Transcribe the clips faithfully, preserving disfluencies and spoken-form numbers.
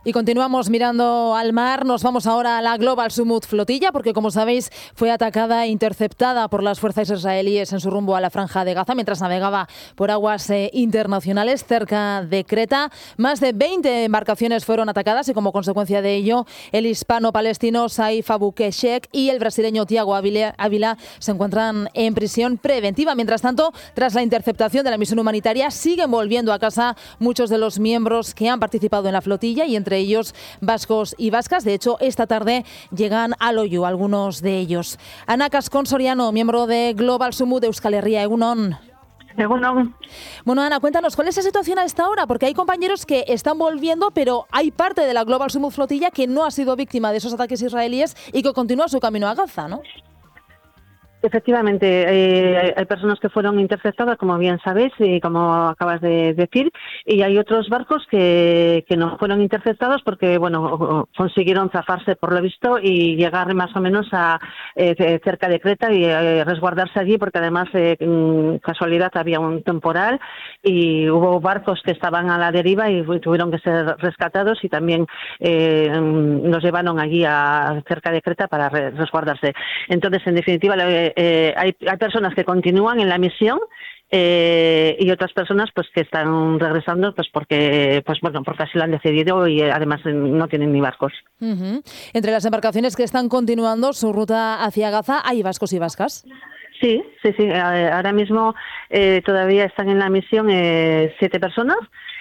Y continuamos mirando al mar. Nos vamos ahora a la Global Summit Flotilla, porque como sabéis fue atacada e interceptada por las fuerzas israelíes en su rumbo a la Franja de Gaza mientras navegaba por aguas eh, internacionales cerca de Creta. Más de veinte embarcaciones fueron atacadas y como consecuencia de ello el hispano-palestino Saif Abu Keshek y el brasileño Tiago Ávila, Ávila se encuentran en prisión preventiva. Mientras tanto, tras la interceptación de la misión humanitaria, siguen volviendo a casa muchos de los miembros que han participado en la flotilla y entre ellos vascos y vascas. De hecho, esta tarde llegan al Oiu algunos de ellos. Ana Cascón Soriano, miembro de Global Summit de Euskal Herria. Egunon. Egunon. Bueno, Ana, cuéntanos, ¿cuál es la situación a esta hora? Porque hay compañeros que están volviendo, pero hay parte de la Global Summit Flotilla que no ha sido víctima de esos ataques israelíes y que continúa su camino a Gaza, ¿no? Efectivamente, eh, hay personas que fueron interceptadas, como bien sabéis, y como acabas de decir, y hay otros barcos que, que no fueron interceptados porque, bueno, consiguieron zafarse por lo visto y llegar más o menos a eh, cerca de Creta y eh, resguardarse allí, porque además, eh, casualidad, había un temporal y hubo barcos que estaban a la deriva y tuvieron que ser rescatados y también eh, los llevaron allí a cerca de Creta para resguardarse. Entonces, en definitiva, la, Eh, hay, hay personas que continúan en la misión eh, y otras personas pues que están regresando pues porque pues bueno porque así lo han decidido y eh, además no tienen ni barcos. Uh-huh. Entre las embarcaciones que están continuando su ruta hacia Gaza, ¿hay vascos y vascas? Sí, sí, sí. Ahora mismo eh, todavía están en la misión eh, siete personas.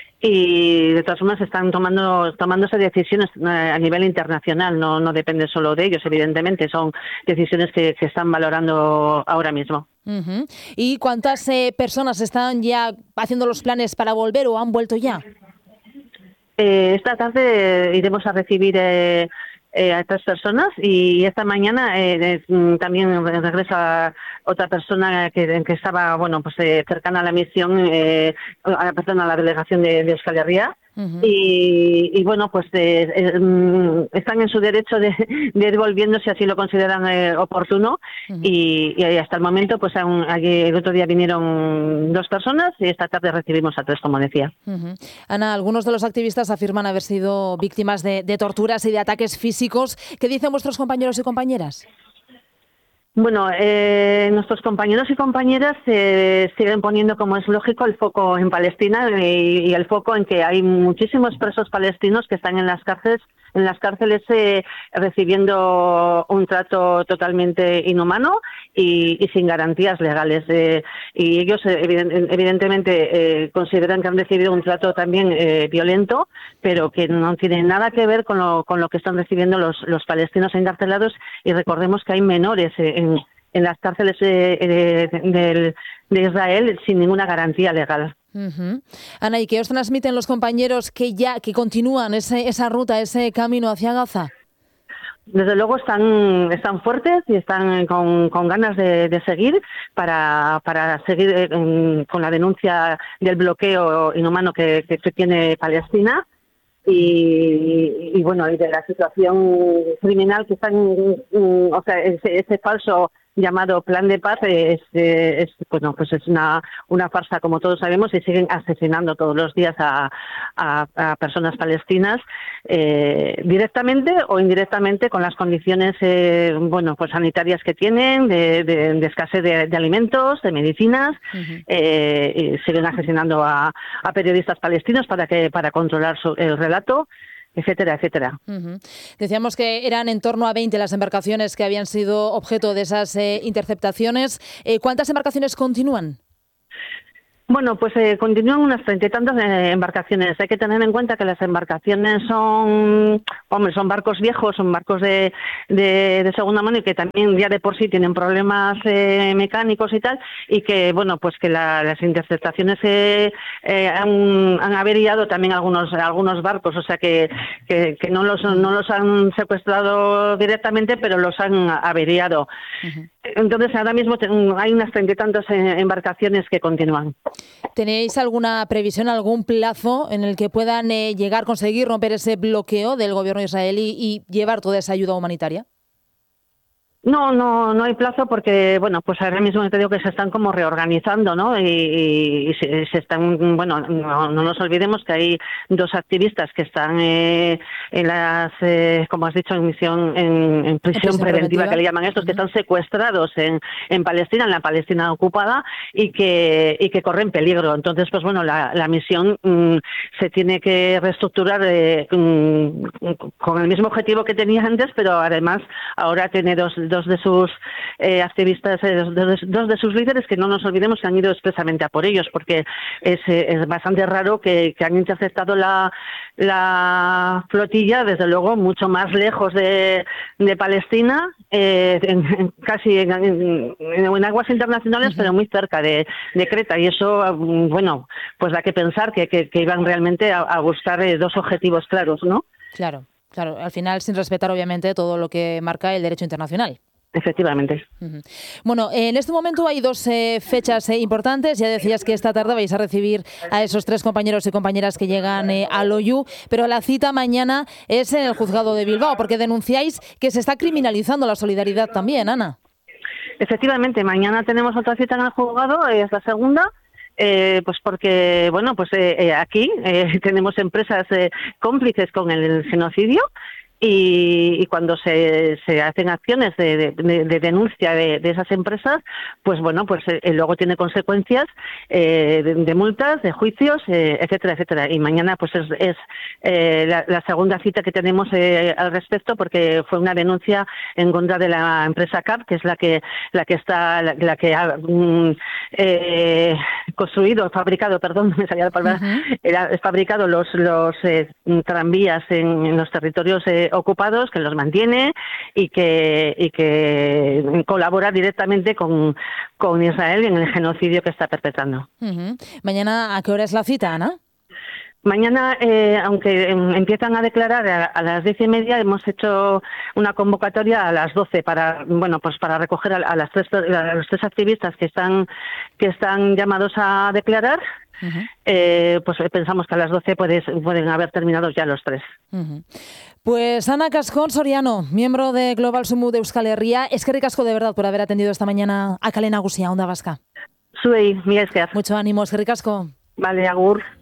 Y de todas formas están tomando tomándose decisiones a nivel internacional, no no depende solo de ellos, evidentemente, son decisiones que, que están valorando ahora mismo. Uh-huh. ¿Y cuántas eh, personas están ya haciendo los planes para volver o han vuelto ya? Eh, esta tarde iremos a recibir eh, eh, a tres personas y esta mañana eh, eh, también regresa otra persona que, que estaba bueno pues eh, cercana a la misión, eh, a, perdón, a la delegación de, de Euskal Herria. Uh-huh. y, y bueno pues eh, eh, están en su derecho de, de ir volviendo si así lo consideran eh, oportuno. Uh-huh. y, y hasta el momento pues aún, el otro día vinieron dos personas y esta tarde recibimos a tres, como decía. Uh-huh. Ana, algunos de los activistas afirman haber sido víctimas de, de torturas y de ataques físicos. ¿Qué dicen vuestros compañeros y compañeras? Bueno, eh, nuestros compañeros y compañeras eh, siguen poniendo, como es lógico, el foco en Palestina y, y el foco en que hay muchísimos presos palestinos que están en las cárceles, en las cárceles eh, recibiendo un trato totalmente inhumano y, y sin garantías legales. Eh, y ellos, eh, evidentemente, eh, consideran que han recibido un trato también eh, violento, pero que no tiene nada que ver con lo, con lo que están recibiendo los, los palestinos encarcelados. Y recordemos que hay menores eh, en, en las cárceles eh, de, de, de Israel sin ninguna garantía legal. Uh-huh. Ana, ¿y qué os transmiten los compañeros que ya que continúan ese, esa ruta, ese camino hacia Gaza? Desde luego están están fuertes y están con, con ganas de, de seguir para para seguir eh, con la denuncia del bloqueo inhumano que, que, que tiene Palestina. Y, y bueno, y de la situación criminal que están, o sea, ese, ese falso llamado plan de paz es, es bueno pues es una una farsa, como todos sabemos, y siguen asesinando todos los días a, a, a personas palestinas eh, directamente o indirectamente con las condiciones eh, bueno pues sanitarias que tienen de, de, de escasez de, de alimentos, de medicinas. Uh-huh. eh, y siguen asesinando a, a periodistas palestinos para que para controlar su, el relato, etcétera, etcétera. Uh-huh. Decíamos que eran en torno a veinte las embarcaciones que habían sido objeto de esas eh, interceptaciones. Eh, ¿Cuántas embarcaciones continúan? Bueno, pues eh, continúan unas treinta y tantas eh, embarcaciones. Hay que tener en cuenta que las embarcaciones son, hombre, son barcos viejos, son barcos de, de, de segunda mano y que también ya de por sí tienen problemas eh, mecánicos y tal, y que, bueno, pues que la, las interceptaciones eh, eh, han, han averiado también algunos algunos barcos, o sea que, que, que no los no los han secuestrado directamente, pero los han averiado. Uh-huh. Entonces, ahora mismo hay unas treinta y tantas embarcaciones que continúan. ¿Tenéis alguna previsión, algún plazo en el que puedan eh, llegar, conseguir romper ese bloqueo del gobierno israelí y llevar toda esa ayuda humanitaria? No, no, no hay plazo porque, bueno, pues ahora mismo te digo que se están como reorganizando, ¿no? Y, y se, se están, bueno, no, no nos olvidemos que hay dos activistas que están eh, en las, eh, como has dicho, en misión, en, en prisión preventiva, preventiva, que le llaman estos, uh-huh. que están secuestrados en, en Palestina, en la Palestina ocupada, y que, y que corren peligro. Entonces, pues bueno, la, la misión mmm, se tiene que reestructurar eh, mmm, con el mismo objetivo que tenía antes, pero además ahora tiene dos dos de sus eh, activistas, eh, dos, de, dos de sus líderes, que no nos olvidemos que han ido expresamente a por ellos, porque es, eh, es bastante raro que, que han interceptado la, la flotilla, desde luego, mucho más lejos de, de Palestina, eh, en, en, casi en, en, en aguas internacionales, uh-huh. pero muy cerca de, de Creta, y eso, bueno, pues da que pensar que, que, que iban realmente a, a buscar eh, dos objetivos claros, ¿no? Claro. Claro, al final sin respetar obviamente todo lo que marca el derecho internacional. Efectivamente. Uh-huh. Bueno, en este momento hay dos eh, fechas eh, importantes. Ya decías que esta tarde vais a recibir a esos tres compañeros y compañeras que llegan eh, al O I U, pero la cita mañana es en el juzgado de Bilbao, porque denunciáis que se está criminalizando la solidaridad también, Ana. Efectivamente, mañana tenemos otra cita en el juzgado, es la segunda. Eh, pues porque, bueno, pues eh, eh, aquí eh, tenemos empresas eh, cómplices con el, el genocidio y, y cuando se, se hacen acciones de, de, de denuncia de, de esas empresas, pues bueno, pues eh, luego tiene consecuencias eh, de, de multas, de juicios, eh, etcétera, etcétera. Y mañana pues es, es eh, la, la segunda cita que tenemos eh, al respecto, porque fue una denuncia en contra de la empresa C A P, que es la que la que está la, la que ha mm, eh, construido, fabricado, perdón, me salía la palabra, uh-huh. era fabricado los los eh, tranvías en, en los territorios eh, ocupados, que los mantiene y que y que colabora directamente con, con Israel en el genocidio que está perpetrando. Uh-huh. Mañana, ¿a qué hora es la cita, Ana? Mañana, eh, aunque eh, empiezan a declarar a, a las diez y media, hemos hecho una convocatoria a las doce para, bueno, pues para recoger a, a las tres, a los tres activistas que están que están llamados a declarar. Uh-huh. Eh, pues pensamos que a las doce puedes, pueden haber terminado ya los tres. Uh-huh. Pues Ana Cascón Soriano, miembro de Global Sumut de Euskal Herria, eskerrik asko de verdad por haber atendido esta mañana a Kale Nagusia, Onda Vasca. Zuei, mila esker. Mucho ánimo, eskerrik asko. Vale, agur.